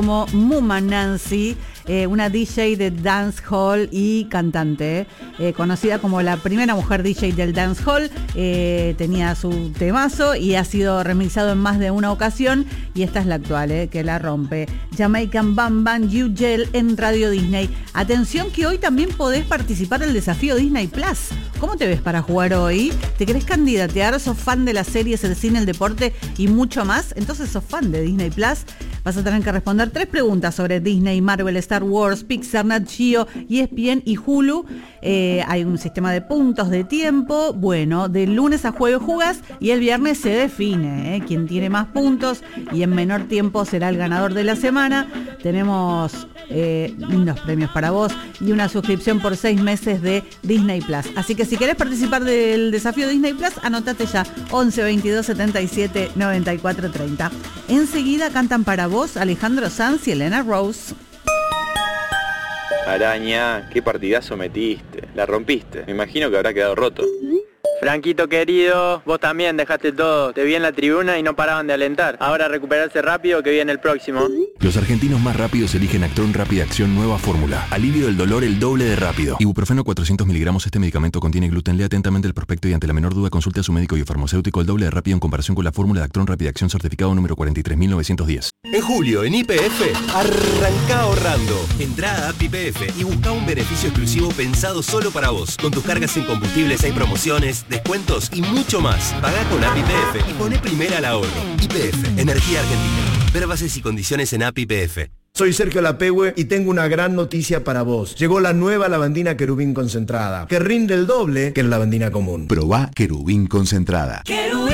como Muma Nancy, una DJ de dancehall y cantante, conocida como la primera mujer DJ del dancehall. Tenía su temazo y ha sido remixado en más de una ocasión, y esta es la actual, que la rompe. Jamaican Bam Bam You Gel en Radio Disney. Atención que hoy también podés participar del desafío Disney Plus. ¿Cómo te ves para jugar hoy? ¿Te querés candidatear? ¿Sos fan de las series, el cine, el deporte y mucho más? Entonces sos fan de Disney Plus. Vas a tener que responder 3 preguntas sobre Disney, Marvel, Star Wars, Pixar, Nat Geo, ESPN y Hulu. Hay un sistema de puntos de tiempo. Bueno, de lunes a jueves jugás y el viernes se define quien tiene más puntos y en menor tiempo será el ganador de la semana. Tenemos lindos premios para vos y una suscripción por 6 meses de Disney Plus. Así que si querés participar del desafío Disney Plus, anotate ya 11 22 77 94 30. Enseguida cantan para vos Alejandro Sanz y Elena Rose. Araña, qué partidazo metiste. La rompiste. Me imagino que habrá quedado roto. Franquito querido, vos también dejaste todo. Te vi en la tribuna y no paraban de alentar. Ahora recuperarse rápido que viene el próximo. Los argentinos más rápidos eligen Actron Rápida Acción nueva fórmula. Alivio del dolor el doble de rápido. Ibuprofeno 400 miligramos. Este medicamento contiene gluten. Lea atentamente el prospecto y ante la menor duda consulte a su médico y farmacéutico. El doble de rápido en comparación con la fórmula de Actron Rápida Acción certificado número 43910. En julio, en YPF, arranca ahorrando. Entrá a App YPF y busca un beneficio exclusivo pensado solo para vos. Con tus cargas en combustibles hay promociones, descuentos y mucho más. Pagá con App YPF y poné primera al ahorro. YPF, Energía Argentina. Ver bases y condiciones en App YPF. Soy Sergio Lapehue y tengo una gran noticia para vos. Llegó la nueva lavandina Querubín concentrada, que rinde el doble que la lavandina común. Probá Querubín concentrada.